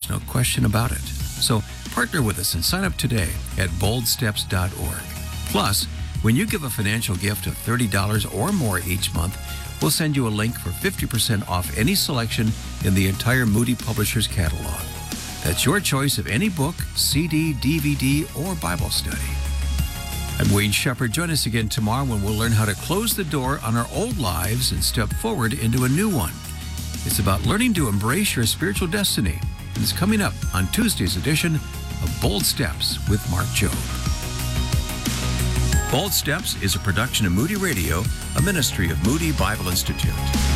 no question about it. So partner with us and sign up today at boldsteps.org. Plus, when you give a financial gift of $30 or more each month, we'll send you a link for 50% off any selection in the entire Moody Publishers catalog. That's your choice of any book, CD, DVD, or Bible study. I'm Wayne Shepherd. Join us again tomorrow when we'll learn how to close the door on our old lives and step forward into a new one. It's about learning to embrace your spiritual destiny. And it's coming up on Tuesday's edition of Bold Steps with Mark Jobe. Bold Steps is a production of Moody Radio, a ministry of Moody Bible Institute.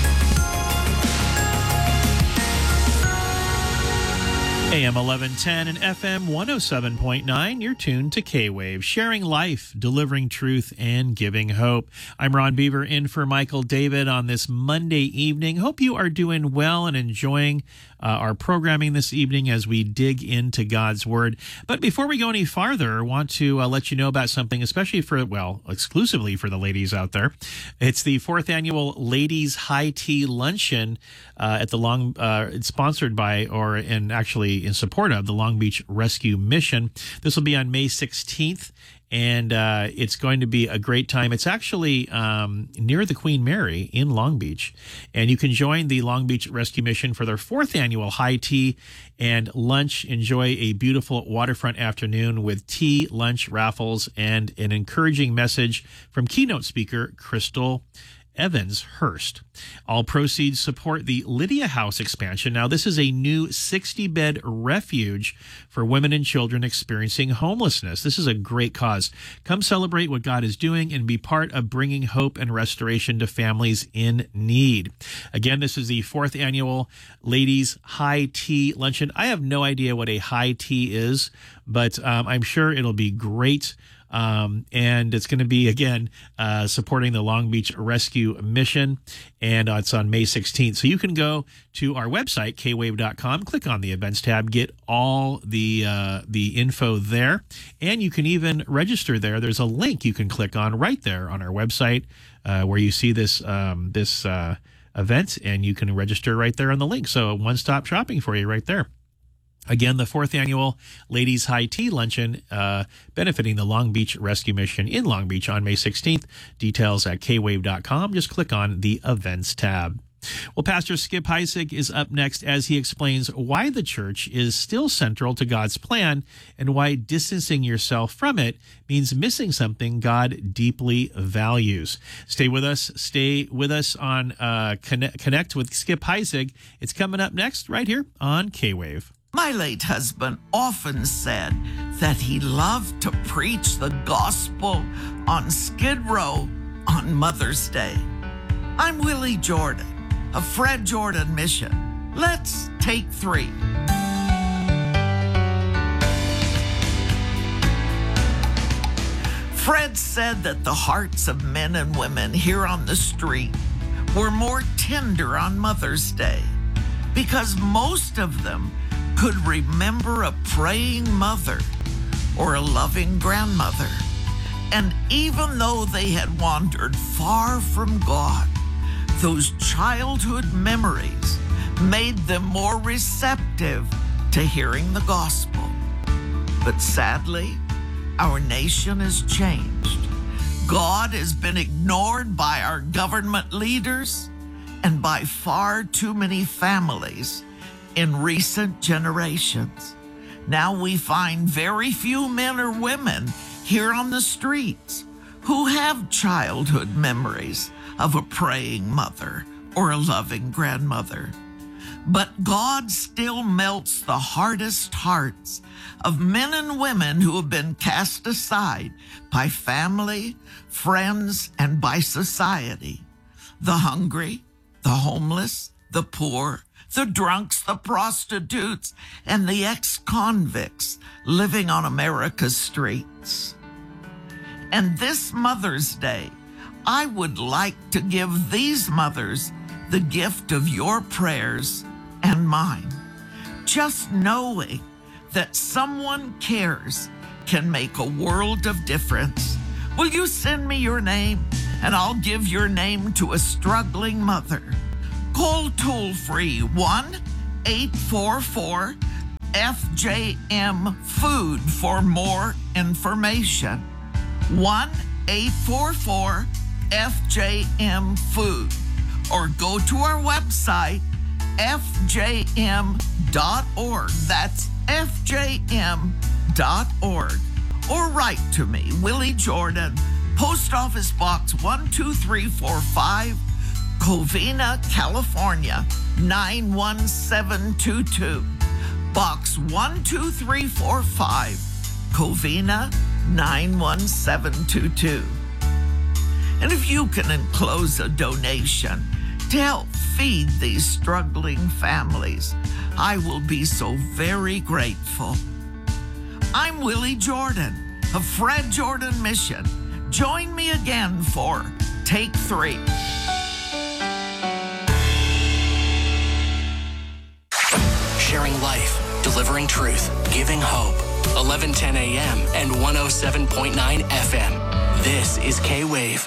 AM 1110 and FM 107.9, you're tuned to K-Wave, sharing life, delivering truth, and giving hope. I'm Ron Beaver in for Michael David on this Monday evening. Hope you are doing well and enjoying our programming this evening as we dig into God's Word. But before we go any farther, I want to let you know about something, especially for, exclusively for the ladies out there. It's the 4th annual Ladies High Tea Luncheon at the it's sponsored by, actually in support of, the Long Beach Rescue Mission. This will be on May 16th. And it's going to be a great time. It's actually near the Queen Mary in Long Beach. And you can join the Long Beach Rescue Mission for their 4th annual high tea and lunch. Enjoy a beautiful waterfront afternoon with tea, lunch, raffles, and an encouraging message from keynote speaker Crystal Evans Hurst. All proceeds support the Lydia House expansion. Now, this is a new 60-bed refuge for women and children experiencing homelessness. This is a great cause. Come celebrate what God is doing and be part of bringing hope and restoration to families in need. Again, this is the 4th annual Ladies High Tea Luncheon. I have no idea what a high tea is, but I'm sure it'll be great. And it's going to be, again, supporting the Long Beach Rescue Mission, and it's on May 16th. So you can go to our website, kwave.com, click on the events tab, get all the info there, and you can even register there. There's a link you can click on right there on our website where you see this event, and you can register right there on the link. So one-stop shopping for you right there. Again, the 4th annual Ladies High Tea Luncheon benefiting the Long Beach Rescue Mission in Long Beach on May 16th. Details at kwave.com. Just click on the Events tab. Well, Pastor Skip Heitzig is up next as he explains why the church is still central to God's plan and why distancing yourself from it means missing something God deeply values. Stay with us. Stay with us on Connect with Skip Heitzig. It's coming up next right here on K-Wave. My late husband often said that he loved to preach the gospel on Skid Row on Mother's Day. I'm Willie Jordan of Fred Jordan Mission. Let's take 3. Fred said that the hearts of men and women here on the street were more tender on Mother's Day because most of them could remember a praying mother or a loving grandmother. And even though they had wandered far from God, those childhood memories made them more receptive to hearing the gospel. But sadly, our nation has changed. God has been ignored by our government leaders and by far too many families in recent generations. Now we find very few men or women here on the streets who have childhood memories of a praying mother or a loving grandmother. But God still melts the hardest hearts of men and women who have been cast aside by family, friends, and by society. The hungry, the homeless, the poor, the drunks, the prostitutes, and the ex-convicts living on America's streets. And this Mother's Day, I would like to give these mothers the gift of your prayers and mine. Just knowing that someone cares can make a world of difference. Will you send me your name, and I'll give your name to a struggling mother? Call toll-free 1-844 FJM Food for more information. 1-844 FJM Food, or go to our website fjm.org. That's fjm.org. Or write to me, Willie Jordan, Post Office Box 12345, Covina, California, 91722. Box 12345, Covina, 91722. And if you can enclose a donation to help feed these struggling families, I will be so very grateful. I'm Willie Jordan of Fred Jordan Mission. Join me again for Take 3. Sharing life, delivering truth, giving hope. 1110 a.m. and 107.9 FM. This is K-Wave.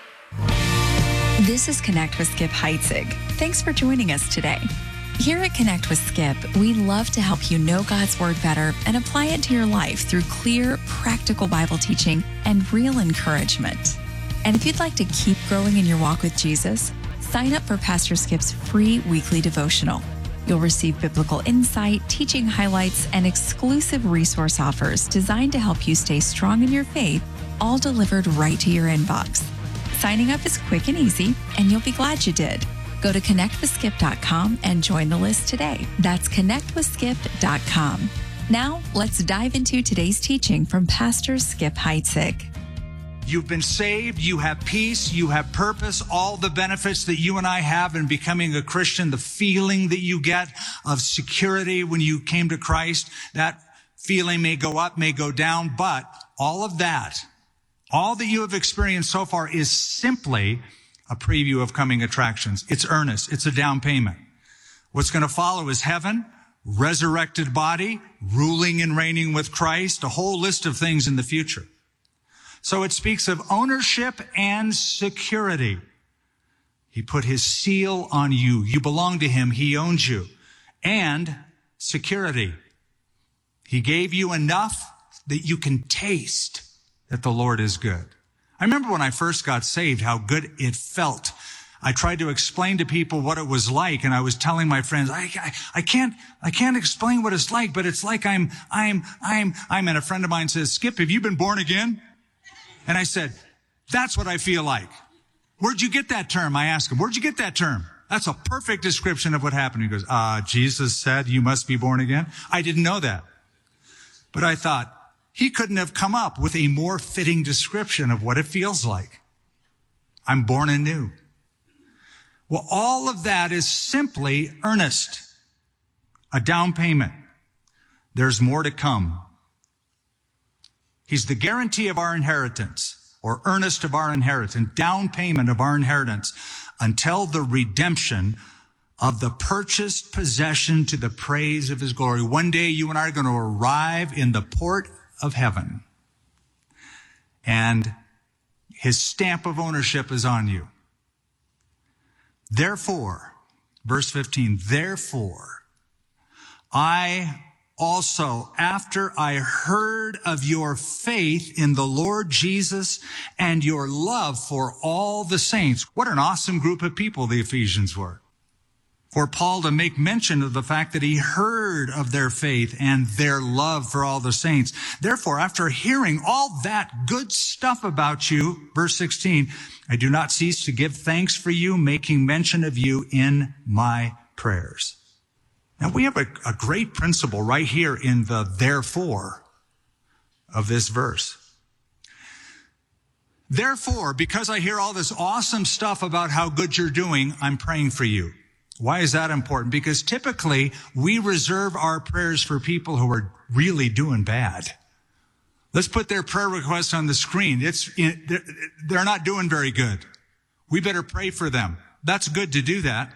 This is Connect with Skip Heitzig. Thanks for joining us today. Here at Connect with Skip, we love to help you know God's Word better and apply it to your life through clear, practical Bible teaching and real encouragement. And if you'd like to keep growing in your walk with Jesus, sign up for Pastor Skip's free weekly devotional. You'll receive biblical insight, teaching highlights, and exclusive resource offers designed to help you stay strong in your faith, all delivered right to your inbox. Signing up is quick and easy, and you'll be glad you did. Go to connectwithskip.com and join the list today. That's connectwithskip.com. Now, let's dive into today's teaching from Pastor Skip Heitzig. You've been saved, you have peace, you have purpose, all the benefits that you and I have in becoming a Christian, the feeling that you get of security when you came to Christ, that feeling may go up, may go down, but all of that, all that you have experienced so far is simply a preview of coming attractions. It's earnest. It's a down payment. What's going to follow is heaven, resurrected body, ruling and reigning with Christ, a whole list of things in the future. So it speaks of ownership and security. He put his seal on you. You belong to him. He owns you. And security. He gave you enough that you can taste that the Lord is good. I remember when I first got saved, how good it felt. I tried to explain to people what it was like, and I was telling my friends, I can't explain what it's like, but it's like and a friend of mine says, Skip, have you been born again? And I said, that's what I feel like. Where'd you get that term? I asked him, where'd you get that term? That's a perfect description of what happened. He goes, Jesus said you must be born again. I didn't know that. But I thought, he couldn't have come up with a more fitting description of what it feels like. I'm born anew. Well, all of that is simply earnest, a down payment. There's more to come. He's the guarantee of our inheritance, or earnest of our inheritance, down payment of our inheritance, until the redemption of the purchased possession to the praise of his glory. One day you and I are going to arrive in the port of heaven, and his stamp of ownership is on you. Therefore, verse 15, therefore, I also, after I heard of your faith in the Lord Jesus and your love for all the saints. What an awesome group of people the Ephesians were. For Paul to make mention of the fact that he heard of their faith and their love for all the saints. Therefore, after hearing all that good stuff about you, verse 16, I do not cease to give thanks for you, making mention of you in my prayers. Now, we have a great principle right here in the therefore of this verse. Therefore, because I hear all this awesome stuff about how good you're doing, I'm praying for you. Why is that important? Because typically we reserve our prayers for people who are really doing bad. Let's put their prayer requests on the screen. They're not doing very good. We better pray for them. That's good to do that.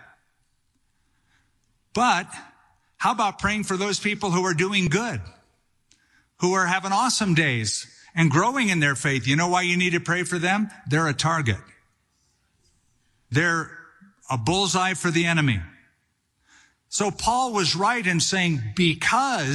But how about praying for those people who are doing good, who are having awesome days and growing in their faith? You know why you need to pray for them? They're a target. They're a bullseye for the enemy. So Paul was right in saying, because